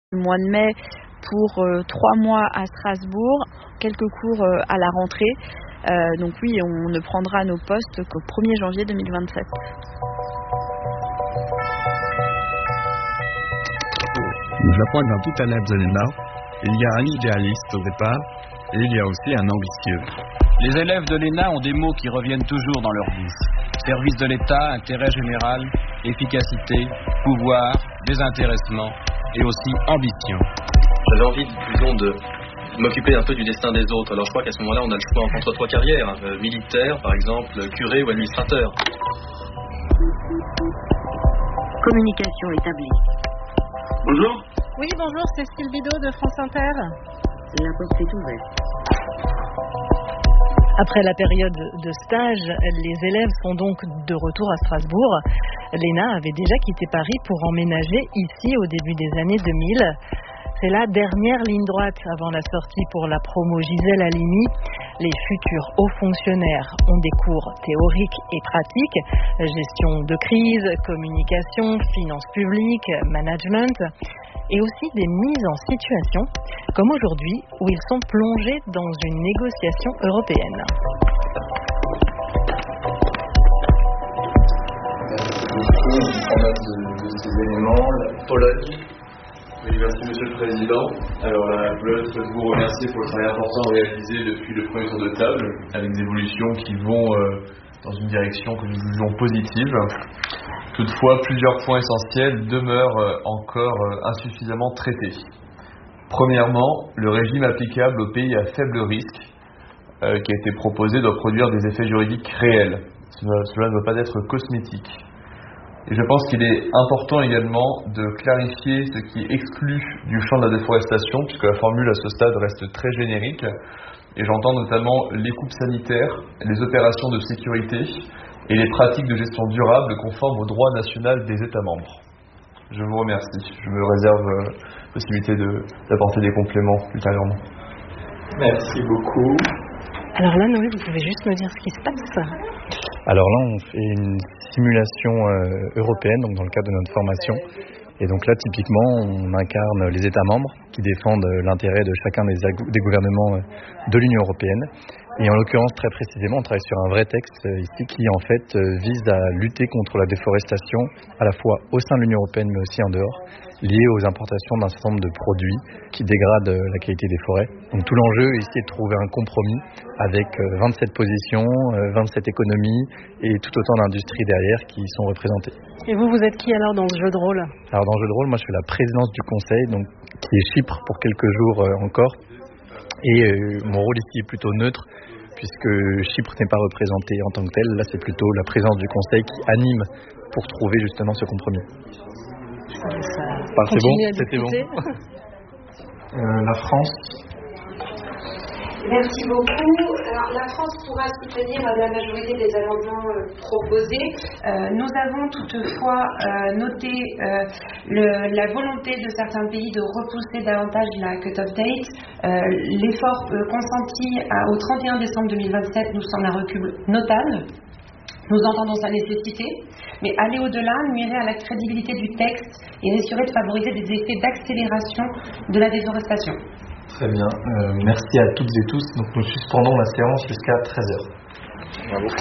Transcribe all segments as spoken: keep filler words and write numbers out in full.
Le mois de mai pour euh, trois mois à Strasbourg, quelques cours euh, à la rentrée. Euh, donc oui, on ne prendra nos postes qu'au premier janvier deux mille vingt-sept. J'apprends que dans tout élève de l'E N A, il y a un idéaliste au départ et il y a aussi un ambitieux. Les élèves de l'E N A ont des mots qui reviennent toujours dans leur bouche. Service de l'État, intérêt général, efficacité, pouvoir, désintéressement et aussi ambition. J'avais envie, disons, de m'occuper un peu du destin des autres. Alors je crois qu'à ce moment-là, on a le choix entre trois carrières. Euh, militaire, par exemple, curé ou administrateur. Communication établie. Bonjour. Oui, bonjour, c'est Cécile Bidot de France Inter. La porte est ouverte. Après la période de stage, les élèves sont donc de retour à Strasbourg. L'E N A avait déjà quitté Paris pour emménager ici au début des années deux mille. C'est la dernière ligne droite avant la sortie pour la promo Gisèle Halimi. Les futurs hauts fonctionnaires ont des cours théoriques et pratiques, gestion de crise, communication, finances publiques, management, et aussi des mises en situation, comme aujourd'hui où ils sont plongés dans une négociation européenne. En base de, de ces éléments, la Pologne. Oui, merci Monsieur le Président. Alors la Pologne souhaite vous remercier pour le travail important réalisé depuis le premier tour de table, avec des évolutions qui vont euh, dans une direction que nous jugeons positive. Toutefois, plusieurs points essentiels demeurent euh, encore euh, insuffisamment traités. Premièrement, le régime applicable aux pays à faible risque euh, qui a été proposé doit produire des effets juridiques réels. Cela, cela ne doit pas être cosmétique. Et je pense qu'il est important également de clarifier ce qui exclut du champ de la déforestation, puisque la formule à ce stade reste très générique. Et j'entends notamment les coupes sanitaires, les opérations de sécurité et les pratiques de gestion durable conformes au droit national des États membres. Je vous remercie. Je me réserve la euh, possibilité de, d'apporter des compléments ultérieurement. Merci beaucoup. Alors là, Noé, vous pouvez juste me dire ce qui se passe ? Alors là, on fait une simulation euh, européenne, donc dans le cadre de notre formation. Et donc là, typiquement, on incarne les États membres qui défendent l'intérêt de chacun des, des gouvernements de l'Union européenne. Et en l'occurrence, très précisément, on travaille sur un vrai texte ici qui, en fait, vise à lutter contre la déforestation, à la fois au sein de l'Union européenne, mais aussi en dehors, lié aux importations d'un certain nombre de produits qui dégradent la qualité des forêts. Donc tout l'enjeu ici est de trouver un compromis avec vingt-sept positions, vingt-sept économies et tout autant d'industries derrière qui sont représentées. Et vous, vous êtes qui alors dans ce jeu de rôle ? Alors dans le jeu de rôle, moi je fais la présidence du conseil, donc qui est Chypre pour quelques jours euh, encore. Et euh, mon rôle ici est plutôt neutre, puisque Chypre n'est pas représenté en tant que tel. Là, c'est plutôt la présidence du conseil qui anime pour trouver justement ce compromis. Enfin, c'est bon, c'était bon. Euh, la France. Merci beaucoup. Alors, la France pourra soutenir la majorité des amendements euh, proposés. Euh, nous avons toutefois euh, noté euh, le, la volonté de certains pays de repousser davantage la cut-off date. Euh, l'effort euh, consenti à, au trente et un décembre deux mille vingt-sept nous semble un recul notable. Nous entendons sa nécessité, mais aller au-delà nuirait à la crédibilité du texte et risquerait de favoriser des effets d'accélération de la déforestation. Très bien, euh, merci à toutes et tous. Donc nous suspendons la séance jusqu'à treize heures. On va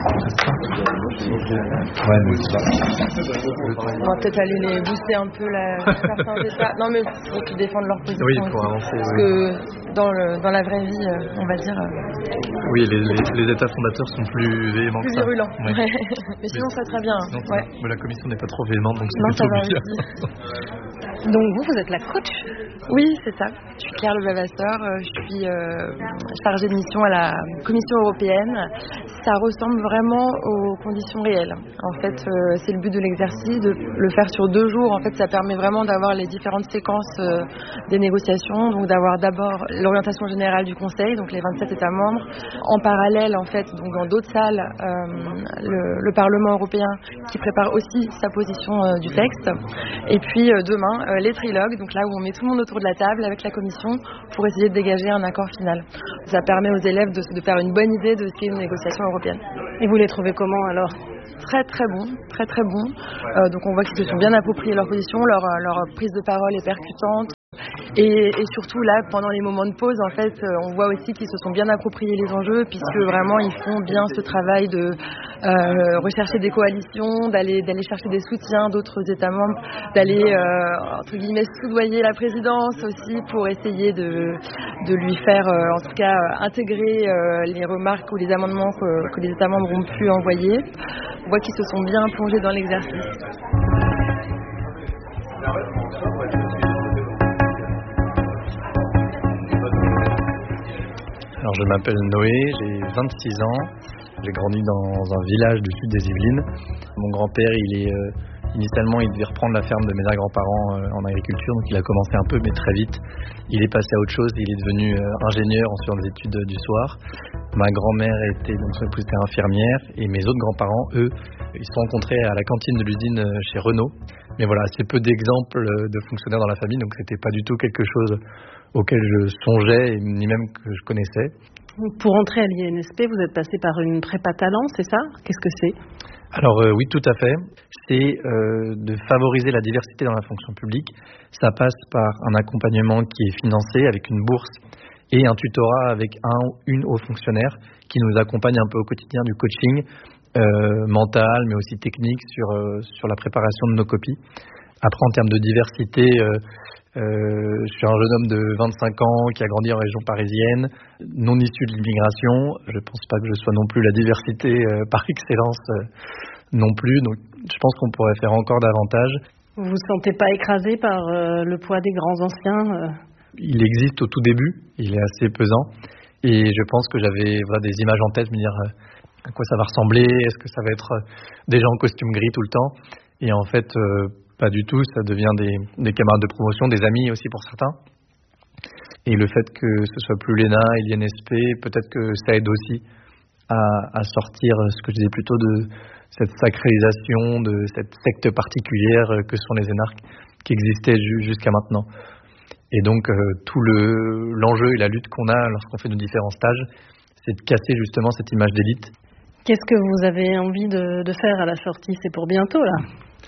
peut-être aller les booster un peu la, certains États. Non mais pour qu'ils défendent leur position. Oui, pour avancer. Parce oui. que dans, le, dans la vraie vie, on va dire... Oui, les, les, les États fondateurs sont plus véhéments plus que ça. Plus virulents. Oui. Mais sinon, ça très bien. Sinon, ouais. Mais la commission n'est pas trop véhémente, donc c'est non, plutôt ça bien. Donc vous, vous êtes la coach ? Oui, c'est ça. Je suis Claire Lebavasseur, je suis euh, chargée de mission à la Commission européenne. Ça ressemble vraiment aux conditions réelles. En fait, euh, c'est le but de l'exercice, de le faire sur deux jours. En fait, ça permet vraiment d'avoir les différentes séquences euh, des négociations, donc d'avoir d'abord l'orientation générale du Conseil, donc les vingt-sept États membres. En parallèle, en fait, donc dans d'autres salles, euh, le, le Parlement européen qui prépare aussi sa position euh, du texte. Et puis euh, demain, euh, les trilogues, donc là où on met tout le monde autour de la table avec la Commission pour essayer de dégager un accord final. Ça permet aux élèves de, de faire une bonne idée de ce qu'est une négociation européenne. Et vous les trouvez comment alors ? Très très bons, très très bons. Euh, donc on voit qu'ils se sont bien appropriés leur position, leur, leur prise de parole est percutante. Et, et surtout là, pendant les moments de pause, en fait, on voit aussi qu'ils se sont bien appropriés les enjeux, puisque vraiment ils font bien ce travail de euh, rechercher des coalitions, d'aller d'aller chercher des soutiens d'autres États membres, d'aller euh, entre guillemets soudoyer la présidence aussi pour essayer de de lui faire, euh, en tout cas, euh, intégrer euh, les remarques ou les amendements que, que les États membres ont pu envoyer. On voit qu'ils se sont bien plongés dans l'exercice. Alors je m'appelle Noé, j'ai vingt-six ans, j'ai grandi dans un village du sud des Yvelines. Mon grand-père, il est euh, initialement il devait reprendre la ferme de mes grands-parents euh, en agriculture, donc il a commencé un peu, mais très vite il est passé à autre chose. Il est devenu euh, ingénieur en suivant des études euh, du soir. Ma grand-mère était donc son épouse était infirmière, et mes autres grands-parents, eux, ils se sont rencontrés à la cantine de l'usine euh, chez Renault. Mais voilà, assez peu d'exemples euh, de fonctionnaires dans la famille, donc c'était pas du tout quelque chose auquel je songeais, ni même que je connaissais. Pour entrer à l'I N S P, vous êtes passé par une prépa talent, c'est ça? Qu'est-ce que c'est? Alors euh, oui, tout à fait. C'est euh, de favoriser la diversité dans la fonction publique. Ça passe par un accompagnement qui est financé avec une bourse et un tutorat avec un ou une haut fonctionnaire qui nous accompagne un peu au quotidien du coaching euh, mental, mais aussi technique sur, euh, sur la préparation de nos copies. Après, en termes de diversité, euh, euh, je suis un jeune homme de vingt-cinq ans qui a grandi en région parisienne, non issu de l'immigration. Je ne pense pas que je sois non plus la diversité euh, par excellence euh, non plus. Donc, je pense qu'on pourrait faire encore davantage. Vous ne vous sentez pas écrasé par euh, le poids des grands anciens euh... Il existe au tout début, il est assez pesant. Et je pense que j'avais voilà, des images en tête, me dire euh, à quoi ça va ressembler, est-ce que ça va être euh, des gens en costume gris tout le temps. Et en fait... Euh, Pas du tout, ça devient des, des camarades de promotion, des amis aussi pour certains. Et le fait que ce soit plus l'E N A et l'I N S P, peut-être que ça aide aussi à, à sortir ce que je disais plutôt de cette sacralisation, de cette secte particulière que sont les énarques qui existaient ju- jusqu'à maintenant. Et donc euh, tout le, l'enjeu et la lutte qu'on a lorsqu'on fait nos différents stages, c'est de casser justement cette image d'élite. Qu'est-ce que vous avez envie de, de faire à la sortie? C'est pour bientôt là?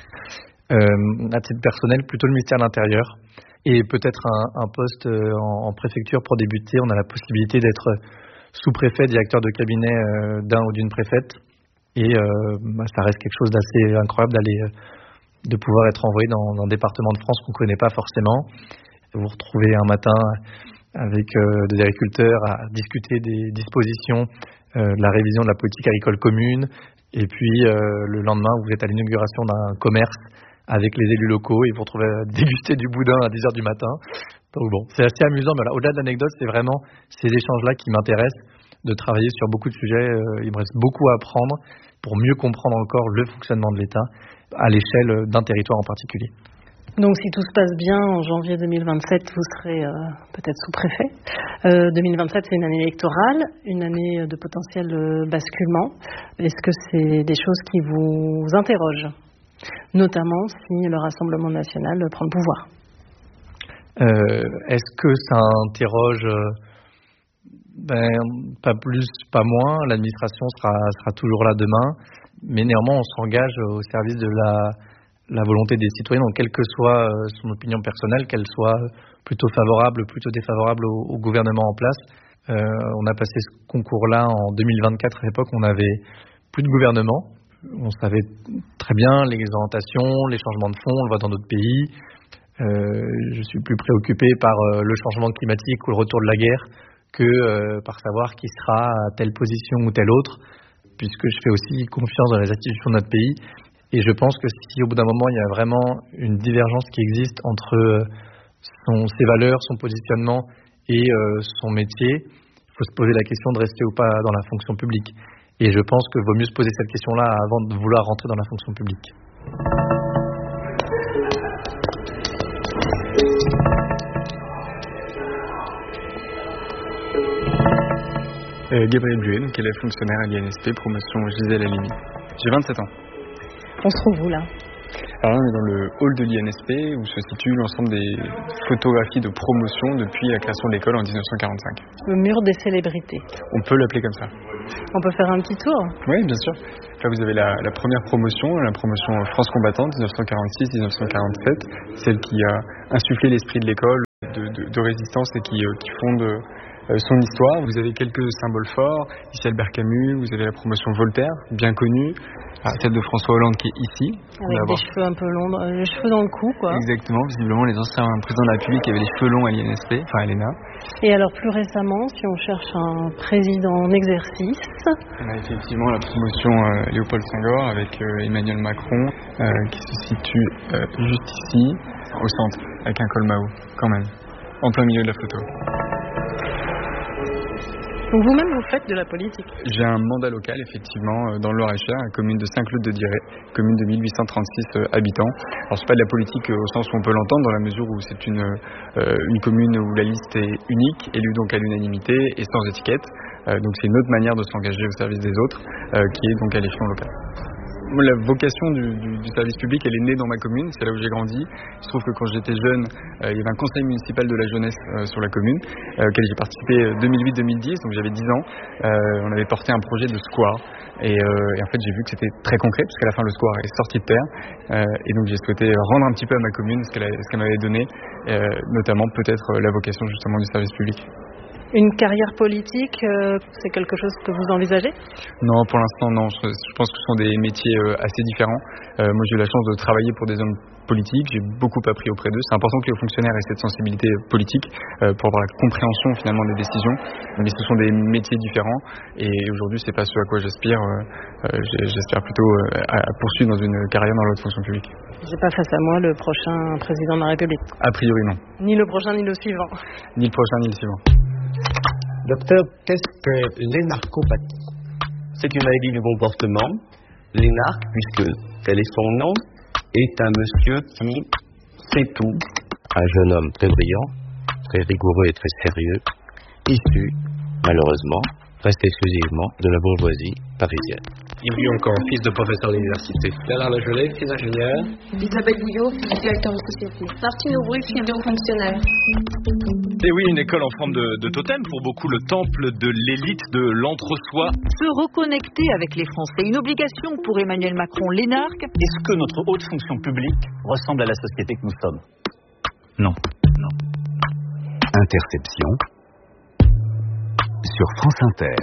Euh, à titre personnel, plutôt le ministère de l'Intérieur et peut-être un, un poste en, en préfecture pour débuter. On a la possibilité d'être sous-préfet, directeur de cabinet euh, d'un ou d'une préfète et euh, bah, ça reste quelque chose d'assez incroyable d'aller, de pouvoir être envoyé dans, dans un département de France qu'on ne connaît pas forcément. Vous vous retrouvez un matin avec euh, des agriculteurs à discuter des dispositions euh, de la révision de la politique agricole commune et puis euh, le lendemain vous êtes à l'inauguration d'un commerce avec les élus locaux et vous retrouvez à déguster du boudin à dix heures du matin. Donc bon, c'est assez amusant, mais voilà, au-delà de l'anecdote, c'est vraiment ces échanges-là qui m'intéressent, de travailler sur beaucoup de sujets. Euh, il me reste beaucoup à apprendre pour mieux comprendre encore le fonctionnement de l'État à l'échelle d'un territoire en particulier. Donc si tout se passe bien, en janvier deux mille vingt-sept, vous serez euh, peut-être sous-préfet. Euh, deux mille vingt-sept, c'est une année électorale, une année de potentiel euh, basculement. Est-ce que c'est des choses qui vous interrogent ? Notamment si le Rassemblement national prend le pouvoir. Euh, est-ce que ça interroge euh, ben, pas plus, pas moins. L'administration sera, sera toujours là demain, mais néanmoins on s'engage au service de la, la volonté des citoyens, donc quelle que soit euh, son opinion personnelle, qu'elle soit plutôt favorable, plutôt défavorable au, au gouvernement en place. Euh, on a passé ce concours-là en deux mille vingt-quatre, à l'époque on n'avait plus de gouvernement. On savait très bien les orientations, les changements de fond, on le voit dans d'autres pays. Euh, je suis plus préoccupé par euh, le changement climatique ou le retour de la guerre que euh, par savoir qui sera à telle position ou telle autre, puisque je fais aussi confiance dans les institutions de notre pays. Et je pense que si au bout d'un moment il y a vraiment une divergence qui existe entre euh, son, ses valeurs, son positionnement et euh, son métier, il faut se poser la question de rester ou pas dans la fonction publique. Et je pense qu'il vaut mieux se poser cette question-là avant de vouloir rentrer dans la fonction publique. Euh, Gabriel Buet, donc élève fonctionnaire à l'I N S P, promotion Gisèle Halimi. J'ai vingt-sept ans. On se trouve où là ? Alors là, on est dans le hall de l'I N S P où se situe l'ensemble des photographies de promotion depuis la création de l'école en dix-neuf cent quarante-cinq. Le mur des célébrités. On peut l'appeler comme ça. On peut faire un petit tour? Oui, bien sûr. Là, vous avez la, la première promotion, la promotion France combattante dix-neuf cent quarante-six dix-neuf cent quarante-sept, celle qui a insufflé l'esprit de l'école de, de, de résistance et qui, euh, qui fonde euh, son histoire. Vous avez quelques symboles forts, ici Albert Camus, vous avez la promotion Voltaire, bien connue, celle de François Hollande qui est ici. Avec des cheveux un peu longs, les cheveux dans le cou, quoi. Exactement, visiblement les anciens présidents de la République avaient les cheveux longs à l'I N S P, enfin à l'E N A. Et alors plus récemment, si on cherche un président en exercice... On a effectivement la promotion euh, Léopold Senghor avec euh, Emmanuel Macron euh, qui se situe euh, juste ici, au centre, avec un col Mao, quand même, en plein milieu de la photo. Donc vous-même, vous faites de la politique? J'ai un mandat local, effectivement, dans le Loir-et-Cher, la commune de Saint-Claude-de-Diray, commune de mille huit cent trente-six euh, habitants. Alors, c'est pas de la politique euh, au sens où on peut l'entendre, dans la mesure où c'est une, euh, une commune où la liste est unique, élue donc à l'unanimité et sans étiquette. Euh, donc, c'est une autre manière de s'engager au service des autres, euh, qui est donc à l'échelon local. La vocation du, du, du service public, elle est née dans ma commune, c'est là où j'ai grandi. Il se trouve que quand j'étais jeune, euh, il y avait un conseil municipal de la jeunesse euh, sur la commune, euh, auquel j'ai participé deux mille huit deux mille dix, donc j'avais dix ans. Euh, on avait porté un projet de square et, euh, et en fait j'ai vu que c'était très concret, parce qu'à la fin le square est sorti de terre. Euh, et donc j'ai souhaité rendre un petit peu à ma commune ce qu'elle, ce qu'elle m'avait donné, euh, notamment peut-être la vocation justement du service public. Une carrière politique, euh, c'est quelque chose que vous envisagez? Non, pour l'instant, non. Je, je pense que ce sont des métiers euh, assez différents. Euh, moi, j'ai eu la chance de travailler pour des hommes politiques. J'ai beaucoup appris auprès d'eux. C'est important que les hauts fonctionnaires aient cette sensibilité politique euh, pour avoir la compréhension finalement des décisions. Mais ce sont des métiers différents. Et aujourd'hui, c'est pas ce à quoi j'aspire. Euh, j'espère plutôt euh, à, à poursuivre dans une carrière dans la haute fonction publique. J'ai pas face à moi le prochain président de la République. A priori, non. Ni le prochain, ni le suivant. Ni le prochain, ni le suivant. Docteur, qu'est-ce que l'énarcopathie? C'est une maladie du comportement. L'énarque, puisque tel est son nom, est un monsieur qui sait tout. Un jeune homme très brillant, très rigoureux et très sérieux, issu, malheureusement, presque exclusivement de la bourgeoisie parisienne. Il vit encore fils de professeur d'université. Bernard Lagelet, fils d'ingénieur. Elisabeth Bouillot, directeur de société. Martine Aubry, fille de haut fonctionnaire. Et oui, une école en forme de, de totem, pour beaucoup le temple de l'élite de l'entre-soi. Se reconnecter avec les Français, une obligation pour Emmanuel Macron, l'énarque. Est-ce que notre haute fonction publique ressemble à la société que nous sommes? Non. Non. Interception sur France Inter.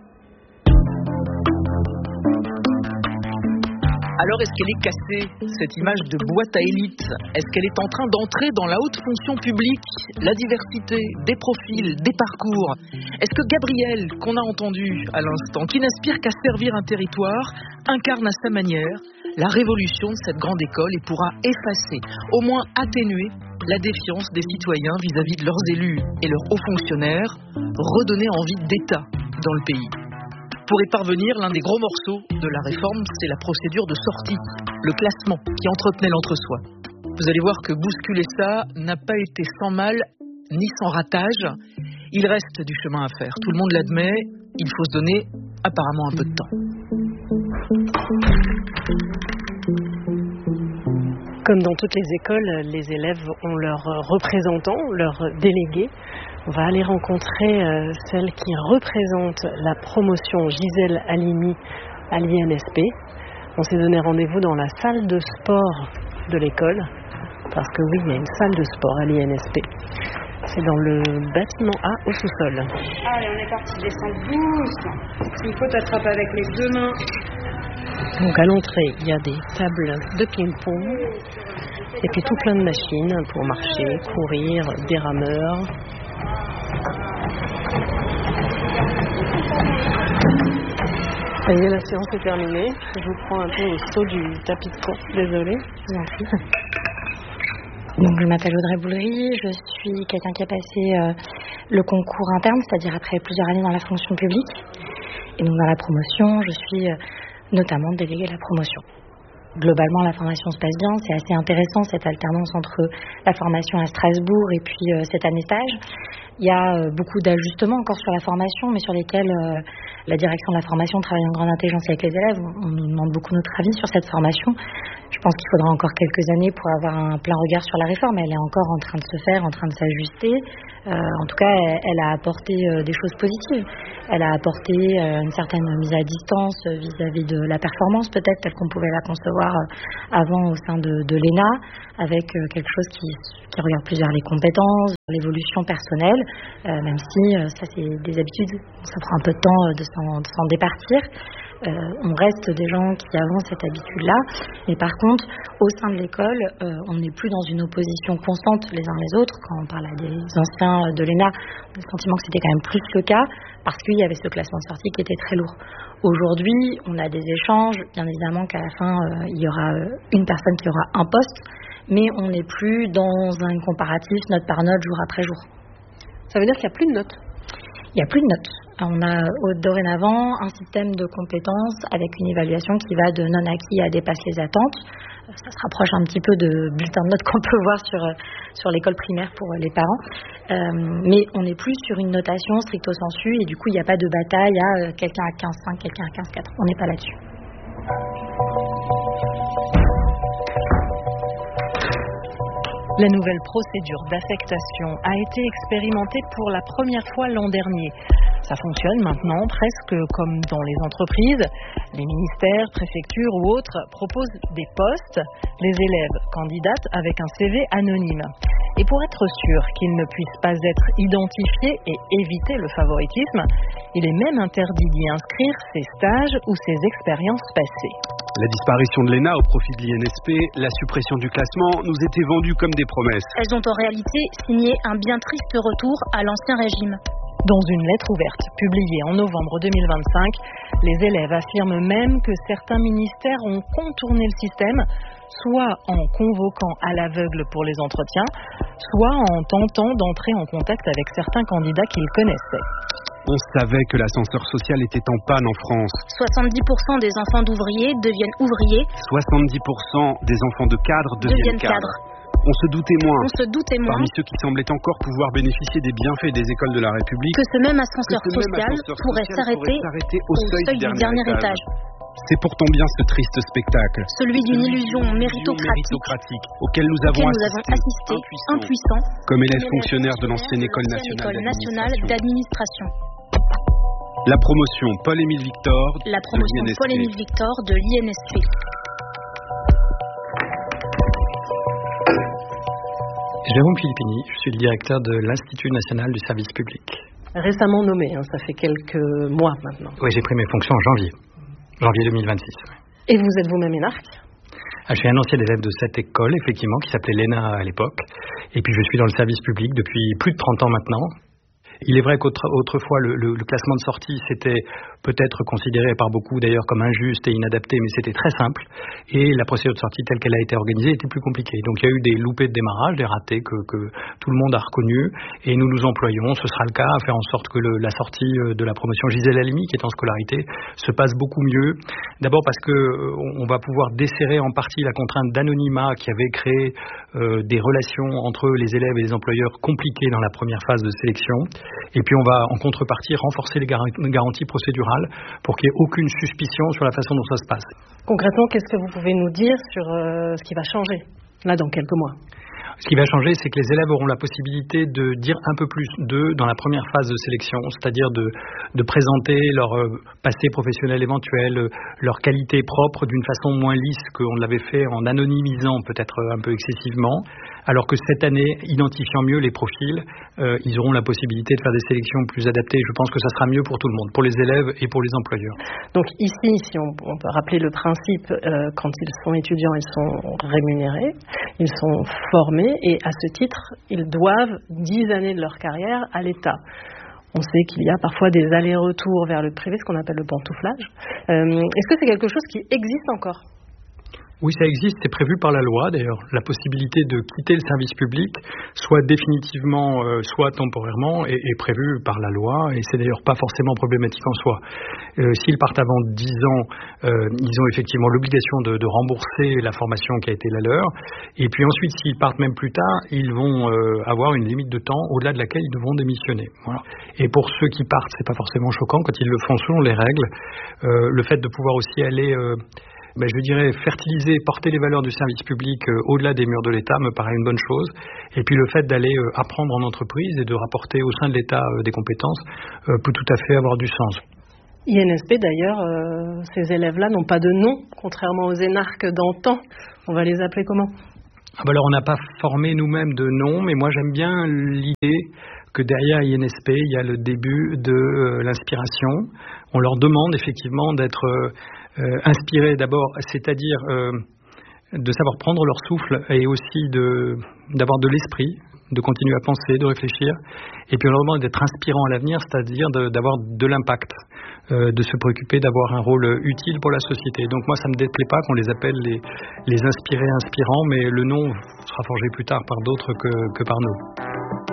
Alors est-ce qu'elle est cassée, cette image de boîte à élite? Est-ce qu'elle est en train d'entrer dans la haute fonction publique? La diversité, des profils, des parcours. Est-ce que Gabriel, qu'on a entendu à l'instant, qui n'aspire qu'à servir un territoire, incarne à sa manière la révolution de cette grande école et pourra effacer, au moins atténuer, la défiance des citoyens vis-à-vis de leurs élus et leurs hauts fonctionnaires, redonner envie d'État dans le pays? Pour y parvenir, l'un des gros morceaux de la réforme, c'est la procédure de sortie, le classement qui entretenait l'entre-soi. Vous allez voir que bousculer ça n'a pas été sans mal ni sans ratage. Il reste du chemin à faire. Tout le monde l'admet, il faut se donner apparemment un peu de temps. Comme dans toutes les écoles, les élèves ont leurs représentants, leurs délégués. On va aller rencontrer euh, celle qui représente la promotion Gisèle Halimi à l'I N S P. On s'est donné rendez-vous dans la salle de sport de l'école, parce que oui, il y a une salle de sport à l'I N S P. C'est dans le bâtiment A au sous-sol. Allez, on est parti, descendre doucement. Il faut t'attraper avec les deux mains. Donc à l'entrée, il y a des tables de ping-pong et puis tout plein de machines pour marcher, courir, des rameurs. Ça y est, la séance est terminée. Je vous prends un peu au saut du tapis de course. Désolée. Donc, je m'appelle Audrey Boulery. Je suis quelqu'un qui a passé euh, le concours interne, c'est-à-dire après plusieurs années dans la fonction publique. Et donc, dans la promotion, je suis euh, notamment déléguée de la promotion. Globalement, la formation se passe bien. C'est assez intéressant, cette alternance entre la formation à Strasbourg et puis euh, cette année stage. Il y a beaucoup d'ajustements encore sur la formation, mais sur lesquels euh, la direction de la formation travaille en grande intelligence avec les élèves. On nous demande beaucoup notre avis sur cette formation. Je pense qu'il faudra encore quelques années pour avoir un plein regard sur la réforme. Elle est encore en train de se faire, en train de s'ajuster. Euh, en tout cas, elle, elle a apporté euh, des choses positives. Elle a apporté euh, une certaine mise à distance euh, vis-à-vis de la performance, peut-être, telle qu'on pouvait la concevoir euh, avant au sein de, de l'E N A, avec euh, quelque chose qui, qui regarde plus vers les compétences, l'évolution personnelle, euh, même si euh, ça, c'est des habitudes, ça prend un peu de temps euh, de, s'en, de s'en départir. Euh, on reste des gens qui avons cette habitude-là, mais par contre, au sein de l'école, euh, on n'est plus dans une opposition constante les uns les autres. Quand on parle à des anciens de l'E N A, on a le sentiment que c'était quand même plus le cas, parce qu'il y avait ce classement de sortie qui était très lourd. Aujourd'hui, on a des échanges, bien évidemment qu'à la fin, euh, il y aura une personne qui aura un poste, mais on n'est plus dans un comparatif note par note, jour après jour. Ça veut dire qu'il n'y a plus de notes? Il n'y a plus de notes. On a dorénavant un système de compétences avec une évaluation qui va de non acquis à dépasse les attentes. Ça se rapproche un petit peu de bulletins de notes qu'on peut voir sur, sur l'école primaire pour les parents. Euh, mais on n'est plus sur une notation stricto sensu et du coup il n'y a pas de bataille à euh, quelqu'un à quinze virgule cinq, quelqu'un à quinze virgule quatre. On n'est pas là-dessus. La nouvelle procédure d'affectation a été expérimentée pour la première fois l'an dernier. Ça fonctionne maintenant presque comme dans les entreprises. Les ministères, préfectures ou autres proposent des postes. Les élèves candidatent avec un C V anonyme. Et pour être sûr qu'ils ne puissent pas être identifiés et éviter le favoritisme, il est même interdit d'y inscrire ses stages ou ses expériences passées. La disparition de l'E N A au profit de l'I N S P, la suppression du classement nous étaient vendues comme des promesses. Elles ont en réalité signé un bien triste retour à l'ancien régime. Dans une lettre ouverte publiée en novembre deux mille vingt-cinq, les élèves affirment même que certains ministères ont contourné le système, soit en convoquant à l'aveugle pour les entretiens, soit en tentant d'entrer en contact avec certains candidats qu'ils connaissaient. On savait que l'ascenseur social était en panne en France. soixante-dix pour cent des enfants d'ouvriers deviennent ouvriers. soixante-dix pour cent des enfants de cadres deviennent, deviennent cadres. cadres. On se doutait moins. On se doutait moins. Parmi ceux qui semblaient encore pouvoir bénéficier des bienfaits des écoles de la République, que ce même ascenseur, ce social, même ascenseur pourrait social s'arrêter pourrait s'arrêter au, au seuil, seuil du dernier, dernier étage. étage. C'est pourtant bien ce triste spectacle. Celui d'une illusion méritocratique, méritocratique auquel nous avons auquel assisté, nous avons assisté impuissants, impuissants, comme élèves fonctionnaires de l'ancienne école nationale, école nationale d'administration. La promotion Paul-Émile Victor La promotion de Paul-Émile Victor de l'I N S P. Jérôme Filippini, je suis le directeur de l'Institut national du service public. Récemment nommé, hein, ça fait quelques mois maintenant. Oui, j'ai pris mes fonctions en janvier, janvier deux mille vingt-six. Oui. Et vous êtes vous-même énarque ? Ah, je suis un ancien élève de cette école, effectivement, qui s'appelait l'E N A à l'époque. Et puis je suis dans le service public depuis plus de trente ans maintenant. Il est vrai qu'autrefois, le, le, le classement de sortie, c'était peut-être considéré par beaucoup d'ailleurs comme injuste et inadapté, mais c'était très simple. Et la procédure de sortie telle qu'elle a été organisée était plus compliquée. Donc il y a eu des loupés de démarrage, des ratés que, que tout le monde a reconnus. Et nous nous employons, ce sera le cas, à faire en sorte que le, la sortie de la promotion Gisèle Halimi, qui est en scolarité, se passe beaucoup mieux. D'abord parce que on va pouvoir desserrer en partie la contrainte d'anonymat qui avait créé euh, des relations entre les élèves et les employeurs compliquées dans la première phase de sélection. Et puis on va en contrepartie renforcer les garanties procédurales pour qu'il n'y ait aucune suspicion sur la façon dont ça se passe. Concrètement, qu'est-ce que vous pouvez nous dire sur euh, ce qui va changer, là, dans quelques mois ? Ce qui va changer, c'est que les élèves auront la possibilité de dire un peu plus d'eux dans la première phase de sélection, c'est-à-dire de, de présenter leur euh, passé professionnel éventuel, euh, leur qualité propre d'une façon moins lisse qu'on l'avait fait en anonymisant peut-être un peu excessivement, alors que cette année, identifiant mieux les profils, euh, ils auront la possibilité de faire des sélections plus adaptées. Je pense que ça sera mieux pour tout le monde, pour les élèves et pour les employeurs. Donc ici, si on, on peut rappeler le principe, euh, quand ils sont étudiants, ils sont rémunérés, ils sont formés, et à ce titre, ils doivent dix années de leur carrière à l'État. On sait qu'il y a parfois des allers-retours vers le privé, ce qu'on appelle le pantouflage. Euh, est-ce que c'est quelque chose qui existe encore ? Oui, ça existe, c'est prévu par la loi d'ailleurs. La possibilité de quitter le service public, soit définitivement, euh, soit temporairement, est, est prévue par la loi et c'est d'ailleurs pas forcément problématique en soi. Euh, s'ils partent avant dix ans, euh, ils ont effectivement l'obligation de, de rembourser la formation qui a été la leur. Et puis ensuite, s'ils partent même plus tard, ils vont euh, avoir une limite de temps au-delà de laquelle ils devront démissionner. Voilà. Et pour ceux qui partent, c'est pas forcément choquant quand ils le font selon les règles. Euh, le fait de pouvoir aussi aller euh, Ben, je dirais fertiliser, porter les valeurs du service public euh, au-delà des murs de l'État me paraît une bonne chose. Et puis le fait d'aller euh, apprendre en entreprise et de rapporter au sein de l'État euh, des compétences euh, peut tout à fait avoir du sens. I N S P d'ailleurs, euh, ces élèves-là n'ont pas de nom, contrairement aux énarques d'antan. On va les appeler comment ? Ah ben alors on n'a pas formé nous-mêmes de nom, mais moi j'aime bien l'idée que derrière I N S P, il y a le début de euh, l'inspiration. On leur demande effectivement d'être euh, euh, inspirés d'abord, c'est-à-dire euh, de savoir prendre leur souffle et aussi de, d'avoir de l'esprit, de continuer à penser, de réfléchir. Et puis on leur demande d'être inspirants à l'avenir, c'est-à-dire de, d'avoir de l'impact, euh, de se préoccuper d'avoir un rôle utile pour la société. Donc moi ça ne me déplaît pas qu'on les appelle les, les inspirés inspirants, mais le nom sera forgé plus tard par d'autres que, que par nous.